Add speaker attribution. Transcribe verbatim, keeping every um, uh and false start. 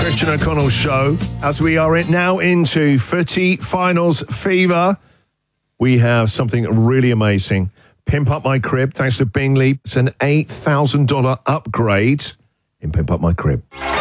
Speaker 1: Christian O'Connell Show. As we are it now into footy finals fever, we have something really amazing. Pimp Up My Crib, thanks to Bingley. It's an eight thousand dollars upgrade in Pimp Up My Crib.